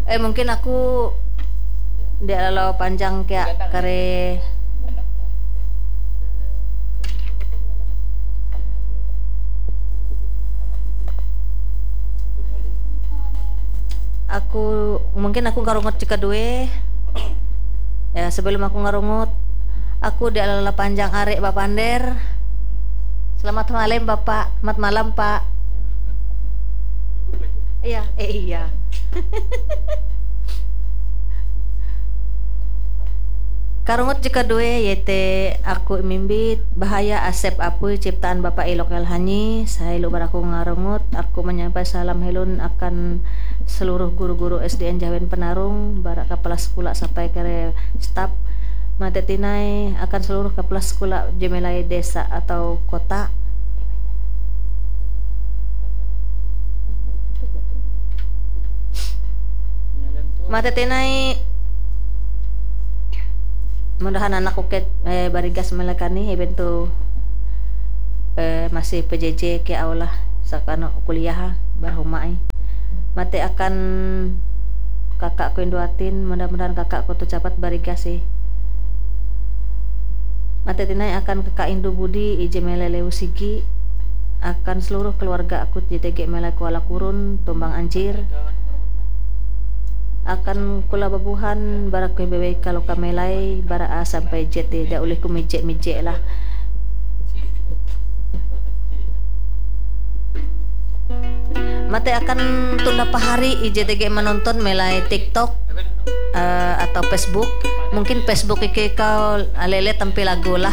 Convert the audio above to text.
Mungkin aku dia lalu panjang kayak kare mungkin aku ngarungut cika due ya. Sebelum aku ngarungut, aku dia lalu panjang arek Bapander. Selamat malam Bapak, selamat malam Pak. Iya, iya. Karungut jika due yete aku mimbit bahaya asep apui ciptaan Bapak Ilok Elhani. Saya lu baraku ngarungut, aku menyapa salam helun akan seluruh guru-guru SDN Jawen Penarung, barak kepala sekolah sampai ke staf mate tinai akan seluruh kepala sekolah Jemelai desa atau kota. Mate tinai mudahan anak uket barigas melakani ebentu masih PJJ ke aula sakano kuliah barhumai mate akan kakakku induatin mudah-mudahan kakakku tuh cepat barigas sih mate tinai akan kakak Indu Budi ije meleleu sigi akan seluruh keluarga aku JTG Melai Kuala Kurun Tumbang Anjir akan kula babuhan barak ko bebek kalau kamelai bara A sampai Z da ulih ku mijek lah. Mate akan tunda pahari IJTG menonton melai TikTok atau Facebook. Mungkin Facebook iki kau alele tampil lagu lah.